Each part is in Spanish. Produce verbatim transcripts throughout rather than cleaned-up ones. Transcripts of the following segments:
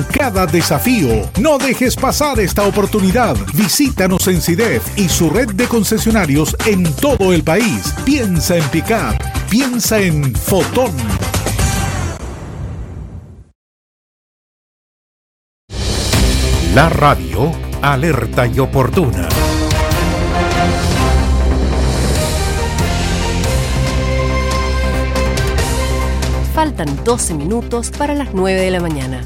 cada desafío. No dejes pasar esta oportunidad. Visítanos en SIDEF y su red de concesionarios en todo el país. Piensa en Pickup. Piensa en Fotón. La radio alerta y oportuna. Faltan doce minutos para las nueve de la mañana.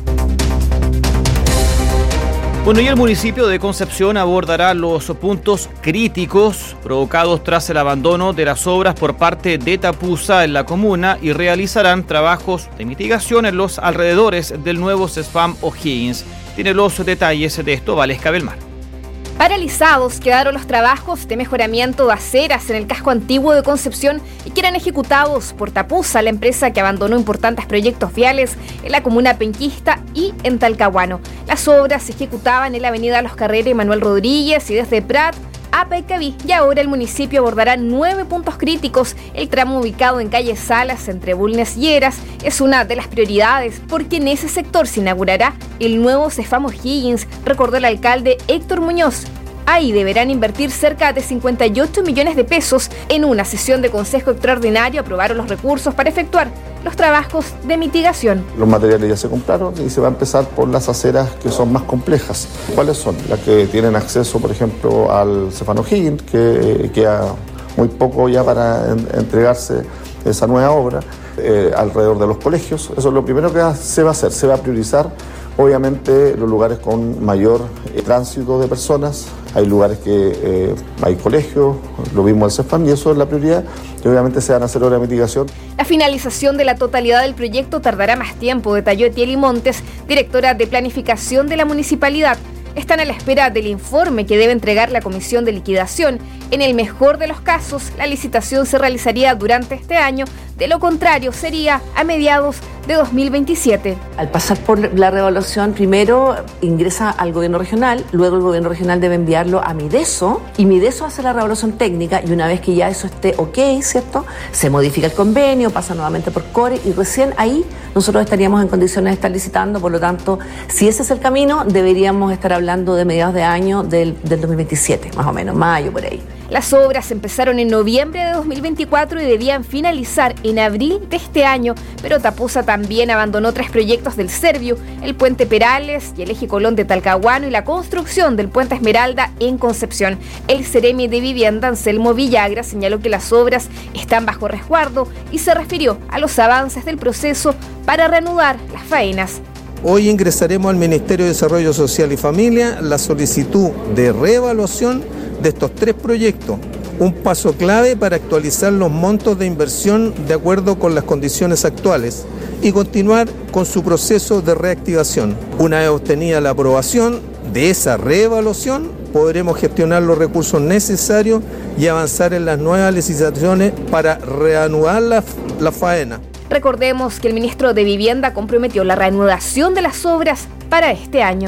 Bueno, y el municipio de Concepción abordará los puntos críticos provocados tras el abandono de las obras por parte de Tapusa en la comuna y realizarán trabajos de mitigación en los alrededores del nuevo CESFAM O'Higgins. Tiene los detalles de esto Valesca Belmar. Paralizados quedaron los trabajos de mejoramiento de aceras en el casco antiguo de Concepción y que eran ejecutados por Tapusa, la empresa que abandonó importantes proyectos viales en la comuna penquista y en Talcahuano. Las obras se ejecutaban en la avenida Los Carreras y Manuel Rodríguez y desde Prat a Paicaví, y ahora el municipio abordará nueve puntos críticos. El tramo ubicado en calle Salas entre Bulnes y Heras es una de las prioridades porque en ese sector se inaugurará el nuevo CESFAM O'Higgins, recordó el alcalde Héctor Muñoz. Ahí deberán invertir cerca de cincuenta y ocho millones de pesos. En una sesión de consejo extraordinario aprobaron los recursos para efectuar los trabajos de mitigación. Los materiales ya se compraron y se va a empezar por las aceras que son más complejas. ¿Cuáles son? Las que tienen acceso, por ejemplo, al CESFAM O'Higgins, que queda muy poco ya para en, entregarse esa nueva obra, eh, alrededor de los colegios. Eso es lo primero que se va a hacer, se va a priorizar. Obviamente los lugares con mayor eh, tránsito de personas, hay lugares que eh, hay colegios, lo mismo el CESFAM, y eso es la prioridad, y obviamente se van a hacer obras de mitigación. La finalización de la totalidad del proyecto tardará más tiempo, detalló Etieli Montes, directora de planificación de la municipalidad. Están a la espera del informe que debe entregar la Comisión de Liquidación. En el mejor de los casos, la licitación se realizaría durante este año, de lo contrario sería a mediados de dos mil veintisiete. Al pasar por la revaluación, primero ingresa al gobierno regional, luego el gobierno regional debe enviarlo a Mideso, y Mideso hace la revaluación técnica, y una vez que ya eso esté ok, ¿cierto?, se modifica el convenio, pasa nuevamente por CORE, y recién ahí nosotros estaríamos en condiciones de estar licitando. Por lo tanto, si ese es el camino, deberíamos estar hablando de mediados de año del, del dos mil veintisiete, más o menos, mayo, por ahí. Las obras empezaron en noviembre de dos mil veinticuatro y debían finalizar en abril de este año, pero Tapusa también abandonó tres proyectos del Serviu, el Puente Perales y el Eje Colón de Talcahuano y la construcción del Puente Esmeralda en Concepción. El Ceremi de Vivienda, Anselmo Villagra, señaló que las obras están bajo resguardo y se refirió a los avances del proceso para reanudar las faenas. Hoy ingresaremos al Ministerio de Desarrollo Social y Familia la solicitud de reevaluación de estos tres proyectos, un paso clave para actualizar los montos de inversión de acuerdo con las condiciones actuales y continuar con su proceso de reactivación. Una vez obtenida la aprobación de esa reevaluación, podremos gestionar los recursos necesarios y avanzar en las nuevas licitaciones para reanudar la, la faena. Recordemos que el ministro de Vivienda comprometió la reanudación de las obras para este año.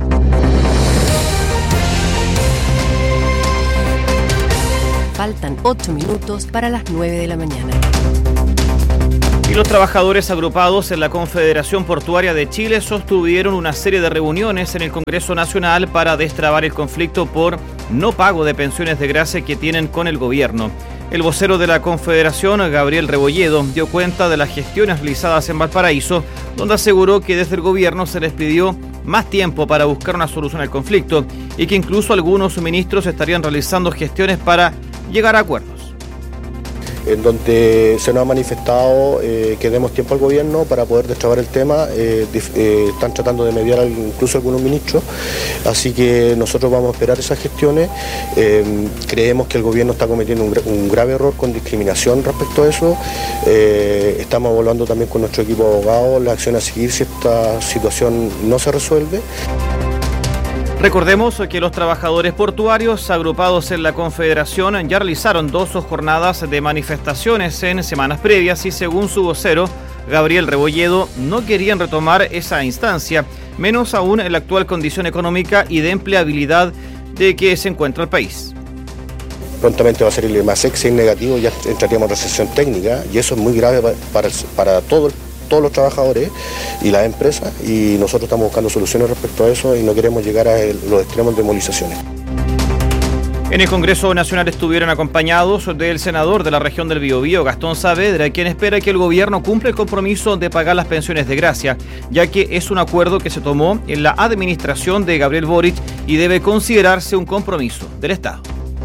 Faltan ocho minutos para las nueve de la mañana. Y los trabajadores agrupados en la Confederación Portuaria de Chile sostuvieron una serie de reuniones en el Congreso Nacional para destrabar el conflicto por no pago de pensiones de gracia que tienen con el gobierno. El vocero de la Confederación, Gabriel Rebolledo, dio cuenta de las gestiones realizadas en Valparaíso, donde aseguró que desde el gobierno se les pidió más tiempo para buscar una solución al conflicto y que incluso algunos ministros estarían realizando gestiones para llegar a acuerdos. En donde se nos ha manifestado eh, que demos tiempo al gobierno para poder destrabar el tema, eh, eh, están tratando de mediar incluso algunos ministros, así que nosotros vamos a esperar esas gestiones. Eh, creemos que el gobierno está cometiendo un, un grave error con discriminación respecto a eso. Eh, estamos evaluando también con nuestro equipo de abogados la acción a seguir si esta situación no se resuelve. Recordemos que los trabajadores portuarios agrupados en la Confederación ya realizaron dos jornadas de manifestaciones en semanas previas y según su vocero, Gabriel Rebolledo, no querían retomar esa instancia, menos aún en la actual condición económica y de empleabilidad de que se encuentra el país. Prontamente va a ser el más sexy y negativo, ya entraríamos en recesión técnica y eso es muy grave para, para, para todo el todos los trabajadores y las empresas, y nosotros estamos buscando soluciones respecto a eso y no queremos llegar a los extremos de movilizaciones. En el Congreso Nacional estuvieron acompañados del senador de la región del Biobío, Gastón Saavedra, quien espera que el gobierno cumpla el compromiso de pagar las pensiones de gracia, ya que es un acuerdo que se tomó en la administración de Gabriel Boric y debe considerarse un compromiso del Estado.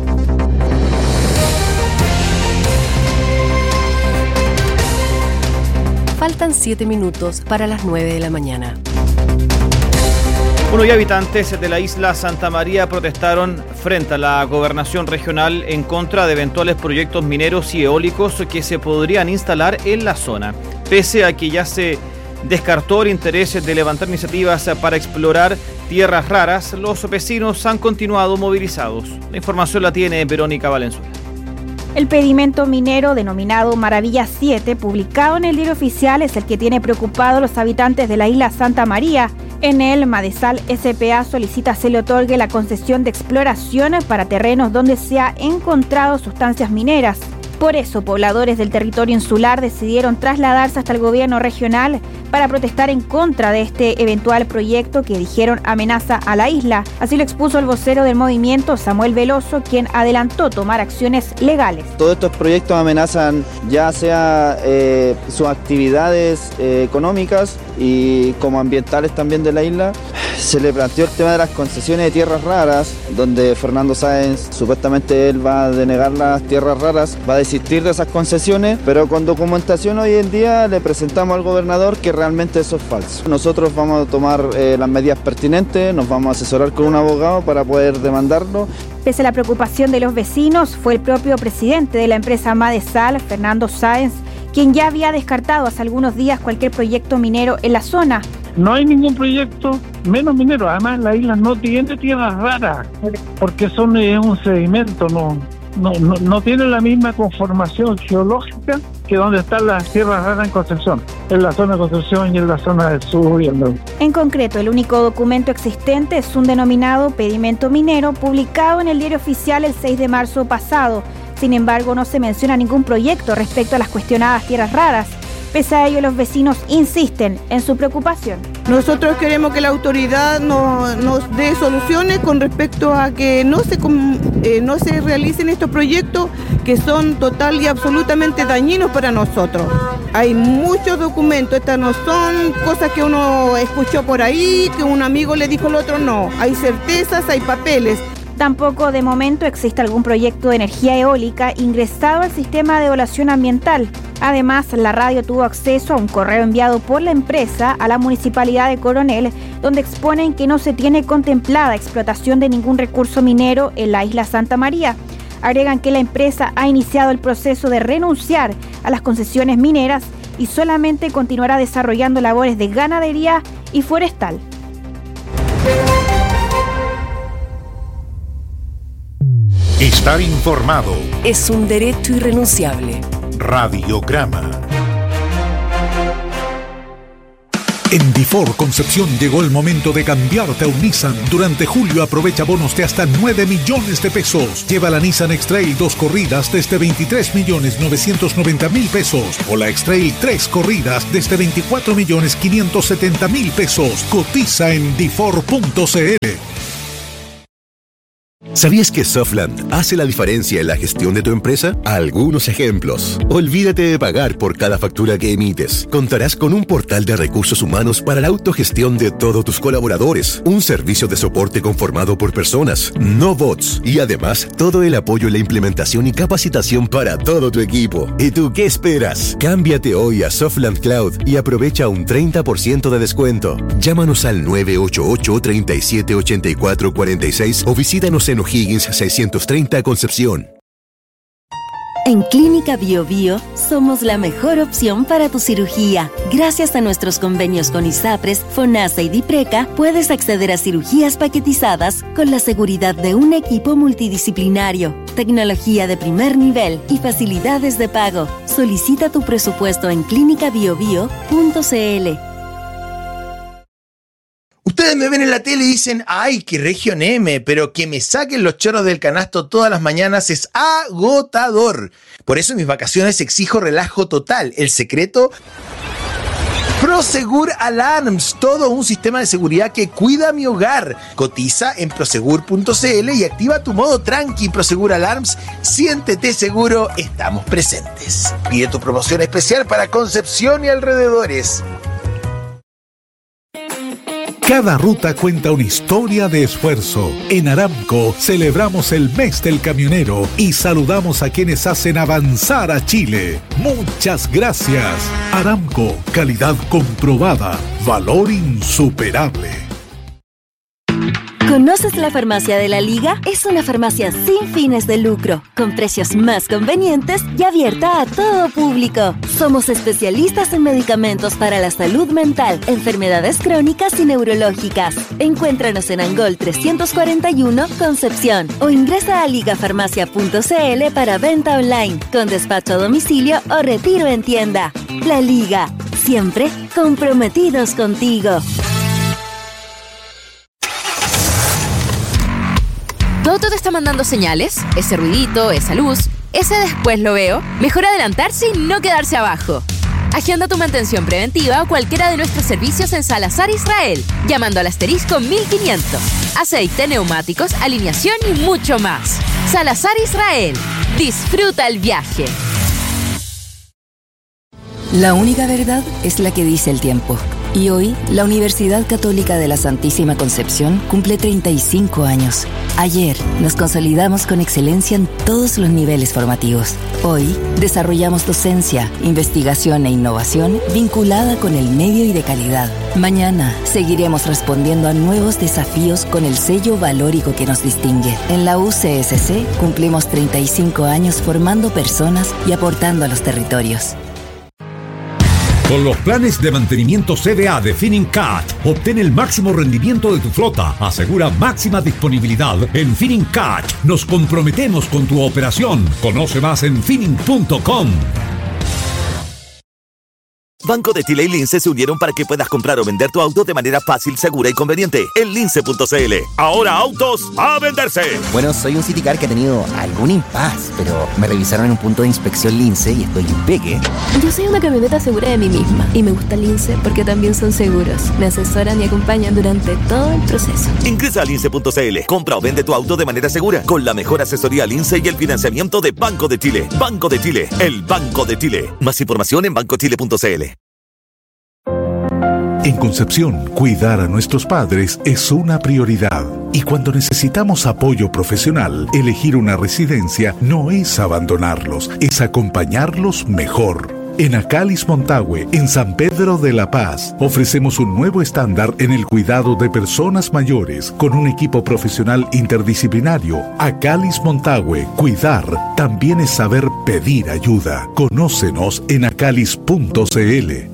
Faltan siete minutos para las nueve de la mañana. Bueno, y habitantes de la isla Santa María protestaron frente a la gobernación regional en contra de eventuales proyectos mineros y eólicos que se podrían instalar en la zona. Pese a que ya se descartó el interés de levantar iniciativas para explorar tierras raras, los vecinos han continuado movilizados. La información la tiene Verónica Valenzuela. El pedimento minero denominado Maravilla siete, publicado en el Diario Oficial, es el que tiene preocupados a los habitantes de la isla Santa María. En él, Madesal S P A solicita se le otorgue la concesión de exploración para terrenos donde se han encontrado sustancias mineras. Por eso, pobladores del territorio insular decidieron trasladarse hasta el gobierno regional para protestar en contra de este eventual proyecto que dijeron amenaza a la isla. Así lo expuso el vocero del movimiento, Samuel Veloso, quien adelantó tomar acciones legales. Todos estos proyectos amenazan ya sea eh, sus actividades eh, económicas y como ambientales también de la isla. Se le planteó el tema de las concesiones de tierras raras, donde Fernando Sáenz, supuestamente él va a denegar las tierras raras, va a desistir de esas concesiones, pero con documentación hoy en día le presentamos al gobernador que realmente eso es falso. Nosotros vamos a tomar eh, las medidas pertinentes, nos vamos a asesorar con un abogado para poder demandarlo. Pese a la preocupación de los vecinos, fue el propio presidente de la empresa Madesal, Fernando Sáenz, quien ya había descartado hace algunos días cualquier proyecto minero en la zona. No hay ningún proyecto, menos minero. Además, la isla no tiene tierras raras, porque son es un sedimento, no, no, no, no tiene la misma conformación geológica que donde están las tierras raras en Concepción, en la zona de Concepción y en la zona del sur y el norte. En concreto, el único documento existente es un denominado pedimento minero publicado en el Diario Oficial el seis de marzo pasado. Sin embargo, no se menciona ningún proyecto respecto a las cuestionadas tierras raras. Pese a ello, los vecinos insisten en su preocupación. Nosotros queremos que la autoridad nos, nos dé soluciones con respecto a que no se, eh, no se realicen estos proyectos que son total y absolutamente dañinos para nosotros. Hay muchos documentos, estas no son cosas que uno escuchó por ahí, que un amigo le dijo al otro, no. Hay certezas, hay papeles. Tampoco de momento existe algún proyecto de energía eólica ingresado al sistema de evaluación ambiental. Además, la radio tuvo acceso a un correo enviado por la empresa a la Municipalidad de Coronel, donde exponen que no se tiene contemplada explotación de ningún recurso minero en la isla Santa María. Agregan que la empresa ha iniciado el proceso de renunciar a las concesiones mineras y solamente continuará desarrollando labores de ganadería y forestal. Estar informado es un derecho irrenunciable. Radiograma. En Difor Concepción llegó el momento de cambiarte a un Nissan. Durante julio aprovecha bonos de hasta nueve millones de pesos. Lleva la Nissan X-Trail dos corridas desde veintitrés millones novecientos noventa mil pesos o la X-Trail tres corridas desde veinticuatro millones quinientos setenta mil pesos. Cotiza en difor punto c l. ¿Sabías que Softland hace la diferencia en la gestión de tu empresa? Algunos ejemplos. Olvídate de pagar por cada factura que emites. Contarás con un portal de recursos humanos para la autogestión de todos tus colaboradores, un servicio de soporte conformado por personas, no bots, y además todo el apoyo en la implementación y capacitación para todo tu equipo. ¿Y tú qué esperas? Cámbiate hoy a Softland Cloud y aprovecha un treinta por ciento de descuento. Llámanos al nueve ocho ocho, tres siete, ocho cuatro cuatro seis o visítanos en O'Higgins seiscientos treinta Concepción. En Clínica Bio Bio somos la mejor opción para tu cirugía. Gracias a nuestros convenios con ISAPRES, FONASA y DIPRECA, puedes acceder a cirugías paquetizadas con la seguridad de un equipo multidisciplinario, tecnología de primer nivel y facilidades de pago. Solicita tu presupuesto en clínica bio bio punto c l. Ustedes me ven en la tele y dicen, ay, qué región M, pero que me saquen los chorros del canasto todas las mañanas es agotador. Por eso en mis vacaciones exijo relajo total. El secreto Prosegur Alarms, todo un sistema de seguridad que cuida mi hogar. Cotiza en prosegur punto c l y activa tu modo tranqui. Prosegur Alarms, siéntete seguro, estamos presentes. Pide tu promoción especial para Concepción y alrededores. Cada ruta cuenta una historia de esfuerzo. En Aramco celebramos el mes del camionero y saludamos a quienes hacen avanzar a Chile. Muchas gracias. Aramco, calidad comprobada, valor insuperable. ¿Conoces la Farmacia de la Liga? Es una farmacia sin fines de lucro, con precios más convenientes y abierta a todo público. Somos especialistas en medicamentos para la salud mental, enfermedades crónicas y neurológicas. Encuéntranos en Angol trescientos cuarenta y uno, Concepción, o ingresa a ligafarmacia punto c l para venta online, con despacho a domicilio o retiro en tienda. La Liga, siempre comprometidos contigo. ¿Tu auto te está mandando señales? Ese ruidito, esa luz, ese después lo veo. Mejor adelantarse y no quedarse abajo. Agenda tu mantención preventiva o cualquiera de nuestros servicios en Salazar Israel, llamando al asterisco mil quinientos. Aceite, neumáticos, alineación y mucho más. Salazar Israel. Disfruta el viaje. La única verdad es la que dice el tiempo. Y hoy, la Universidad Católica de la Santísima Concepción cumple treinta y cinco años. Ayer, nos consolidamos con excelencia en todos los niveles formativos. Hoy, desarrollamos docencia, investigación e innovación vinculada con el medio y de calidad. Mañana, seguiremos respondiendo a nuevos desafíos con el sello valórico que nos distingue. En la U C S C, cumplimos treinta y cinco años formando personas y aportando a los territorios. Con los planes de mantenimiento C D A de Finincat, obtén el máximo rendimiento de tu flota. Asegura máxima disponibilidad en Finincat. Nos comprometemos con tu operación. Conoce más en finning punto com. Banco de Chile y Lince se unieron para que puedas comprar o vender tu auto de manera fácil, segura y conveniente en lince punto c l. Ahora autos a venderse. Bueno, soy un Citicar que ha tenido algún impas, pero me revisaron en un punto de inspección Lince y estoy impeque. Yo soy una camioneta segura de mí misma y me gusta Lince porque también son seguros. Me asesoran y acompañan durante todo el proceso. Ingresa a lince punto c l. Compra o vende tu auto de manera segura con la mejor asesoría Lince y el financiamiento de Banco de Chile. Banco de Chile, el Banco de Chile. Más información en banco chile punto c l. En Concepción, cuidar a nuestros padres es una prioridad. Y cuando necesitamos apoyo profesional, elegir una residencia no es abandonarlos, es acompañarlos mejor. En Acalis Montague, en San Pedro de la Paz, ofrecemos un nuevo estándar en el cuidado de personas mayores con un equipo profesional interdisciplinario. Acalis Montague, cuidar también es saber pedir ayuda. Conócenos en acalis punto c l.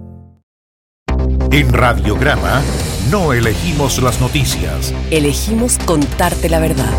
En Radiograma, no elegimos las noticias. Elegimos contarte la verdad.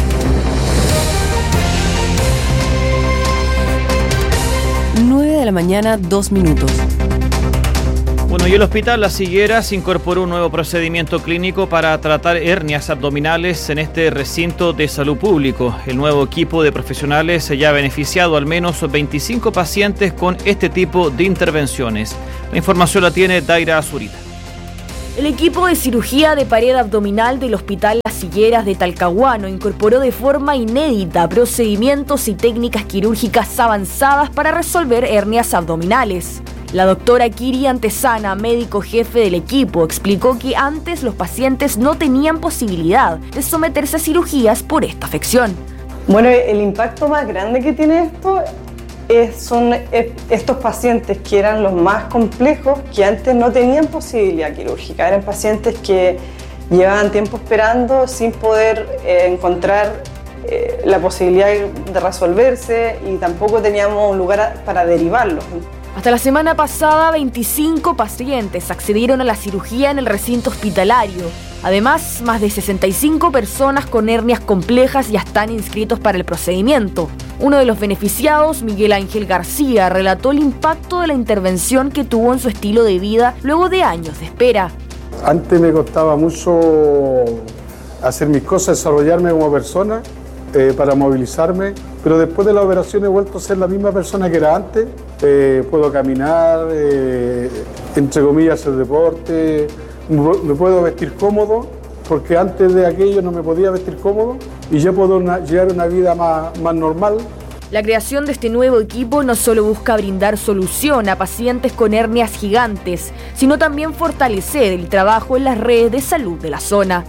nueve de la mañana, dos minutos. Bueno, y el Hospital Las Higueras incorporó un nuevo procedimiento clínico para tratar hernias abdominales en este recinto de salud público. El nuevo equipo de profesionales ya ha beneficiado al menos veinticinco pacientes con este tipo de intervenciones. La información la tiene Daira Azurita. El equipo de cirugía de pared abdominal del Hospital Las Higueras de Talcahuano incorporó de forma inédita procedimientos y técnicas quirúrgicas avanzadas para resolver hernias abdominales. La doctora Kiri Antesana, médico jefe del equipo, explicó que antes los pacientes no tenían posibilidad de someterse a cirugías por esta afección. Bueno, el impacto más grande que tiene esto es, son estos pacientes que eran los más complejos, que antes no tenían posibilidad quirúrgica. Eran pacientes que llevaban tiempo esperando sin poder eh, encontrar eh, la posibilidad de resolverse y tampoco teníamos un lugar a, para derivarlos. Hasta la semana pasada, veinticinco pacientes accedieron a la cirugía en el recinto hospitalario. Además, más de sesenta y cinco personas con hernias complejas ya están inscritos para el procedimiento. Uno de los beneficiados, Miguel Ángel García, relató el impacto de la intervención que tuvo en su estilo de vida luego de años de espera. Antes me costaba mucho hacer mis cosas, desarrollarme como persona, eh, para movilizarme, pero después de la operación he vuelto a ser la misma persona que era antes. Eh, puedo caminar, eh, entre comillas, hacer deporte, me puedo vestir cómodo, porque antes de aquello no me podía vestir cómodo y ya puedo una, llevar una vida más, más normal. La creación de este nuevo equipo no solo busca brindar solución a pacientes con hernias gigantes, sino también fortalecer el trabajo en las redes de salud de la zona.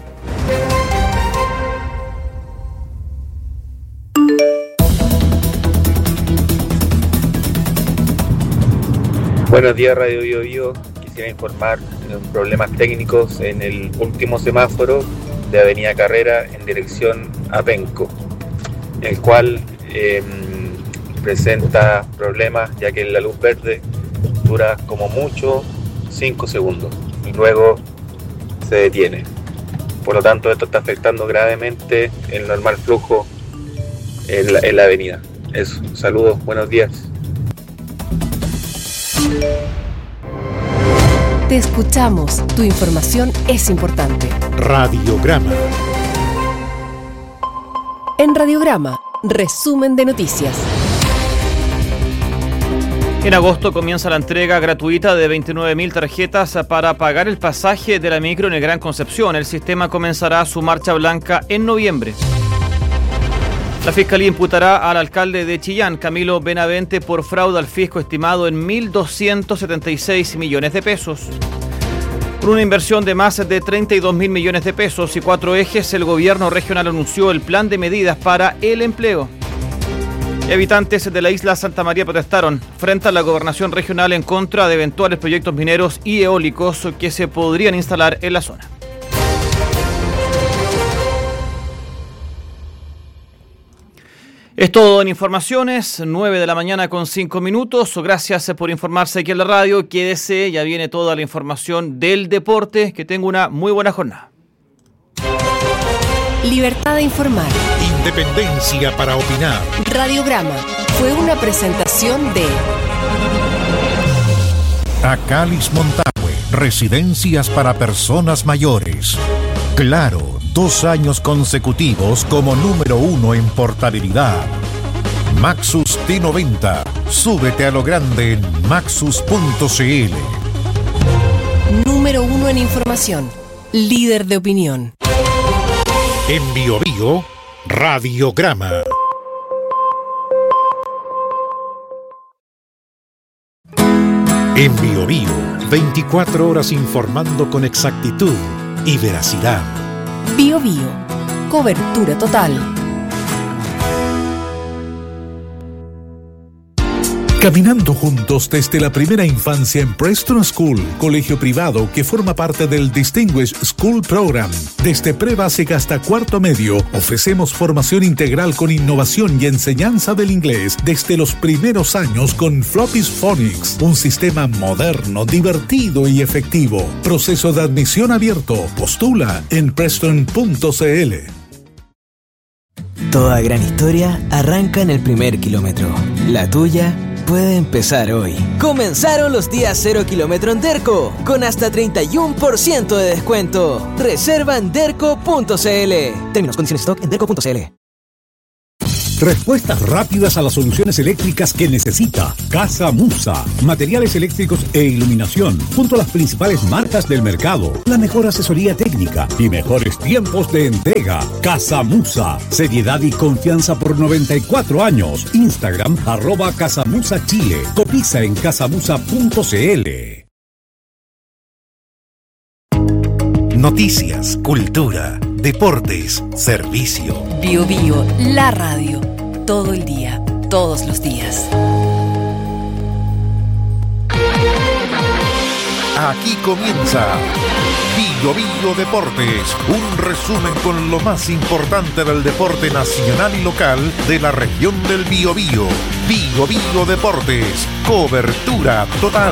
Buenos días, Radio Bio Bio. Quisiera informar de problemas técnicos en el último semáforo de Avenida Carrera en dirección a Penco, el cual eh, presenta problemas ya que la luz verde dura como mucho cinco segundos y luego se detiene. Por lo tanto, esto está afectando gravemente el normal flujo en la, en la avenida. Eso, saludos, buenos días. Te escuchamos, tu información es importante. Radiograma. En Radiograma, resumen de noticias. En agosto comienza la entrega gratuita de veintinueve mil tarjetas para pagar el pasaje de la micro en el Gran Concepción. El sistema comenzará su marcha blanca en noviembre. La Fiscalía imputará al alcalde de Chillán, Camilo Benavente, por fraude al fisco estimado en mil doscientos setenta y seis millones de pesos. Con una inversión de más de treinta y dos mil millones de pesos y cuatro ejes, el gobierno regional anunció el plan de medidas para el empleo. Habitantes de la isla Santa María protestaron frente a la gobernación regional en contra de eventuales proyectos mineros y eólicos que se podrían instalar en la zona. Es todo en informaciones, nueve de la mañana con cinco minutos. Gracias por informarse aquí en la radio. Quédese, ya viene toda la información del deporte. Que tenga una muy buena jornada. Libertad de informar. Independencia para opinar. Radiograma fue una presentación de Acalis Montalvo, residencias para personas mayores. Claro. Dos años consecutivos como número uno en portabilidad. Maxus T noventa. Súbete a lo grande en maxus punto c l. Número uno en información. Líder de opinión. En Bio Bio, Radiograma. En Bio Bio, veinticuatro horas informando con exactitud y veracidad. Bio Bio, cobertura total. Caminando juntos desde la primera infancia en Preston School, colegio privado que forma parte del Distinguished School Program. Desde pre-básica hasta cuarto medio, ofrecemos formación integral con innovación y enseñanza del inglés desde los primeros años con Floppy's Phonics, un sistema moderno, divertido y efectivo. Proceso de admisión abierto. Postula en preston punto c l. Toda gran historia arranca en el primer kilómetro. La tuya puede empezar hoy. Comenzaron los días cero kilómetro en Derco, con hasta treinta y uno por ciento de descuento. Reserva en derco punto c l. Términos, condiciones, stock en derco punto c l. Respuestas rápidas a las soluciones eléctricas que necesita. Casa Musa. Materiales eléctricos e iluminación. Junto a las principales marcas del mercado. La mejor asesoría técnica y mejores tiempos de entrega. Casa Musa. Seriedad y confianza por noventa y cuatro años. Instagram, arroba Casamusa Chile. Cotiza en casamusa punto c l. Noticias, cultura, deportes, servicio. Bio Bio, la radio. Todo el día, todos los días. Aquí comienza Bio Bio Deportes, un resumen con lo más importante del deporte nacional y local de la región del Biobío. Bio Bio Deportes, cobertura total.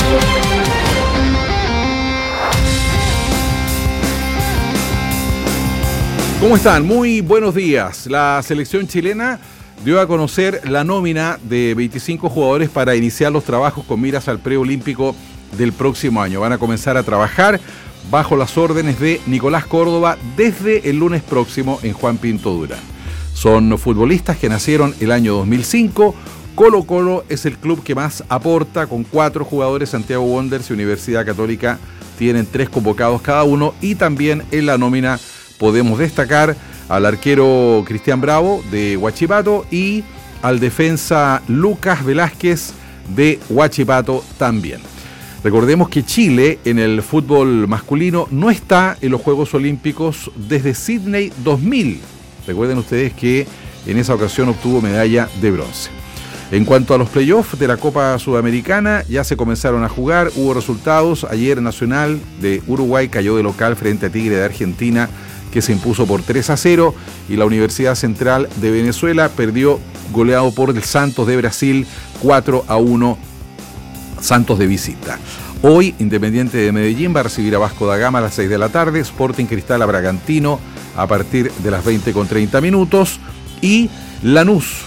¿Cómo están? Muy buenos días. La selección chilena dio a conocer la nómina de veinticinco jugadores para iniciar los trabajos con miras al preolímpico del próximo año. Van a comenzar a trabajar bajo las órdenes de Nicolás Córdoba desde el lunes próximo en Juan Pinto Durán. Son futbolistas que nacieron el año dos mil cinco. Colo Colo es el club que más aporta, con cuatro jugadores. Santiago Wanderers y Universidad Católica tienen tres convocados cada uno. Y también en la nómina podemos destacar al arquero Cristian Bravo de Huachipato y al defensa Lucas Velázquez de Huachipato también. Recordemos que Chile en el fútbol masculino no está en los Juegos Olímpicos desde Sydney dos mil. Recuerden ustedes que en esa ocasión obtuvo medalla de bronce. En cuanto a los playoffs de la Copa Sudamericana, ya se comenzaron a jugar, hubo resultados. Ayer Nacional de Uruguay cayó de local frente a Tigre de Argentina, que se impuso por tres a cero, y la Universidad Central de Venezuela perdió goleado por el Santos de Brasil cuatro a uno. Santos de visita. Hoy Independiente de Medellín va a recibir a Vasco da Gama a las seis de la tarde, Sporting Cristal a Bragantino a partir de las veinte con treinta minutos y Lanús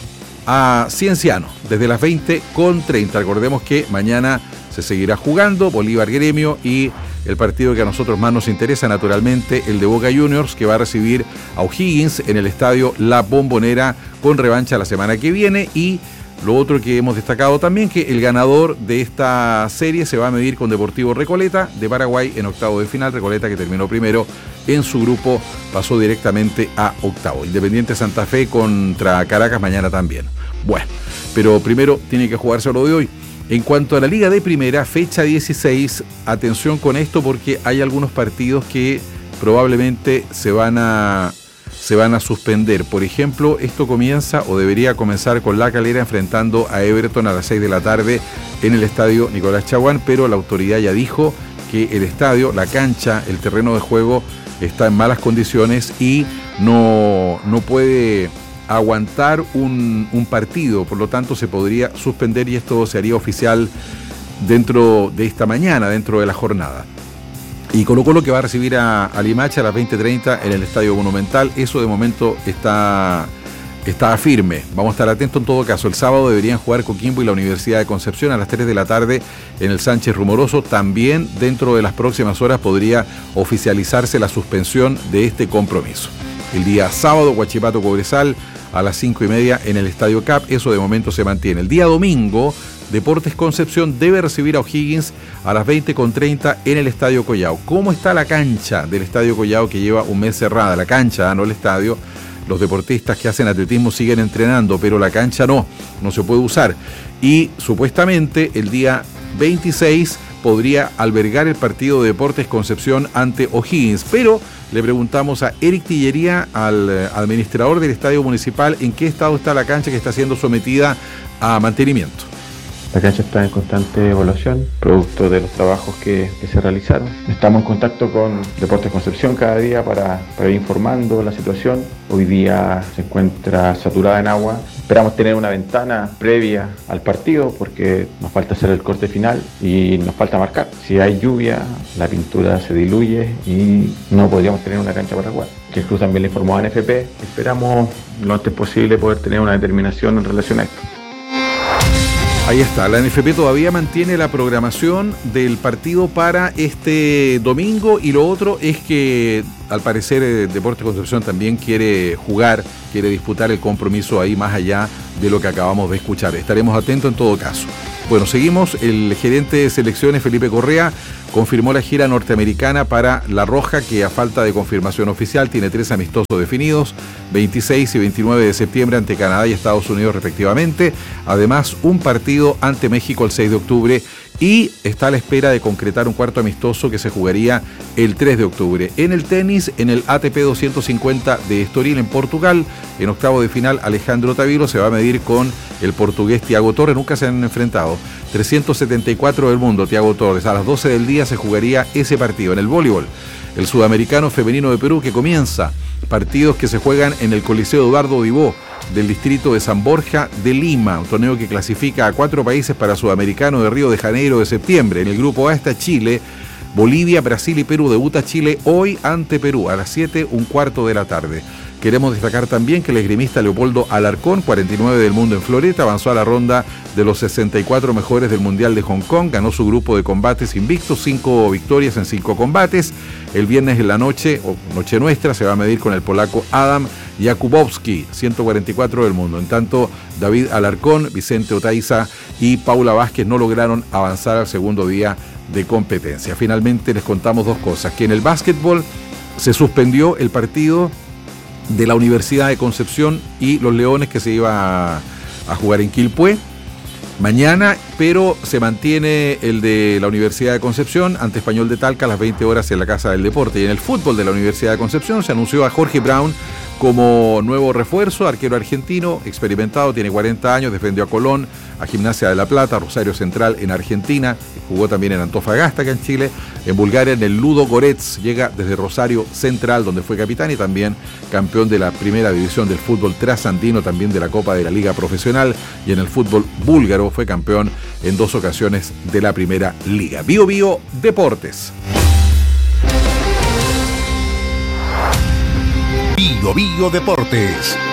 a Cienciano desde las veinte con treinta. Recordemos que mañana se seguirá jugando Bolívar Gremio y el partido que a nosotros más nos interesa, naturalmente, el de Boca Juniors, que va a recibir a O'Higgins en el estadio La Bombonera con revancha la semana que viene. Y lo otro que hemos destacado también, que el ganador de esta serie se va a medir con Deportivo Recoleta de Paraguay en octavo de final. Recoleta, que terminó primero en su grupo, pasó directamente a octavo. Independiente Santa Fe contra Caracas mañana también. Bueno, pero primero tiene que jugarse lo de hoy. En cuanto a la Liga de Primera, fecha dieciséis, atención con esto porque hay algunos partidos que probablemente se van a... se van a suspender. Por ejemplo, esto comienza o debería comenzar con La Calera enfrentando a Everton a las seis de la tarde en el estadio Nicolás Chaguán, pero la autoridad ya dijo que el estadio, la cancha, el terreno de juego está en malas condiciones y no, no puede aguantar un, un partido, por lo tanto se podría suspender y esto se haría oficial dentro de esta mañana, dentro de la jornada. Y Colo Colo que va a recibir a, a Limache a las veinte treinta en el Estadio Monumental. Eso de momento está, está firme. Vamos a estar atentos en todo caso. El sábado deberían jugar Coquimbo y la Universidad de Concepción a las tres de la tarde en el Sánchez Rumoroso. También dentro de las próximas horas podría oficializarse la suspensión de este compromiso. El día sábado, Huachipato Cobresal a las cinco y media en el Estadio C A P. Eso de momento se mantiene. El día domingo, Deportes Concepción debe recibir a O'Higgins a las veinte con treinta en el Estadio Collao. ¿Cómo está la cancha del Estadio Collao, que lleva un mes cerrada? La cancha, no el estadio. Los deportistas que hacen atletismo siguen entrenando, pero la cancha no, no se puede usar. Y supuestamente el día veintiséis podría albergar el partido de Deportes Concepción ante O'Higgins, pero le preguntamos a Eric Tillería, al administrador del Estadio Municipal, en qué estado está la cancha que está siendo sometida a mantenimiento. La cancha está en constante evaluación, producto de los trabajos que, que se realizaron. Estamos en contacto con Deportes Concepción cada día para, para ir informando la situación. Hoy día se encuentra saturada en agua. Esperamos tener una ventana previa al partido porque nos falta hacer el corte final y nos falta marcar. Si hay lluvia, la pintura se diluye y no podríamos tener una cancha para jugar. Que el club también le informó a N F P. Esperamos lo antes posible poder tener una determinación en relación a esto. Ahí está, la N F P todavía mantiene la programación del partido para este domingo y lo otro es que al parecer Deportes Concepción también quiere jugar, quiere disputar el compromiso ahí más allá de lo que acabamos de escuchar. Estaremos atentos en todo caso. Bueno, seguimos. El gerente de selecciones, Felipe Correa, confirmó la gira norteamericana para La Roja, que a falta de confirmación oficial tiene tres amistosos definidos, veintiséis y veintinueve de septiembre ante Canadá y Estados Unidos respectivamente. Además, un partido ante México el seis de octubre y está a la espera de concretar un cuarto amistoso que se jugaría el tres de octubre. En el tenis, en el A T P doscientos cincuenta de Estoril en Portugal, en octavo de final Alejandro Tavilo se va a medir con el portugués Tiago Torres. Nunca se han enfrentado. trescientos setenta y cuatro del mundo, Tiago Torres. A las doce del día se jugaría ese partido. En el voleibol, el sudamericano femenino de Perú que comienza. Partidos que se juegan en el Coliseo Eduardo Dibó del distrito de San Borja de Lima, un torneo que clasifica a cuatro países para Sudamericano de Río de Janeiro de septiembre. En el grupo A está Chile, Bolivia, Brasil y Perú. Debuta Chile hoy ante Perú a las siete, un cuarto de la tarde. Queremos destacar también que el esgrimista Leopoldo Alarcón, cuarenta y nueve del mundo en floreta, avanzó a la ronda de los sesenta y cuatro mejores del Mundial de Hong Kong, ganó su grupo de combates invictos, cinco victorias en cinco combates. El viernes en la noche, o noche nuestra, se va a medir con el polaco Adam Jakubowski, ciento cuarenta y cuatro del mundo. En tanto, David Alarcón, Vicente Otaiza y Paula Vázquez no lograron avanzar al segundo día de competencia. Finalmente les contamos dos cosas, que en el básquetbol se suspendió el partido de la Universidad de Concepción y los Leones que se iba a, a jugar en Quilpué mañana, pero se mantiene el de la Universidad de Concepción ante Español de Talca a las veinte horas en la Casa del Deporte. Y en el fútbol de la Universidad de Concepción se anunció a Jorge Brown como nuevo refuerzo, arquero argentino, experimentado, tiene cuarenta años, defendió a Colón, a Gimnasia de La Plata, Rosario Central en Argentina, jugó también en Antofagasta, acá en Chile, en Bulgaria en el Ludo Goretz, llega desde Rosario Central, donde fue capitán y también campeón de la primera división del fútbol trasandino, también de la Copa de la Liga Profesional, y en el fútbol búlgaro fue campeón en dos ocasiones de la primera liga. Bio Bio Deportes. Bio Bio Deportes.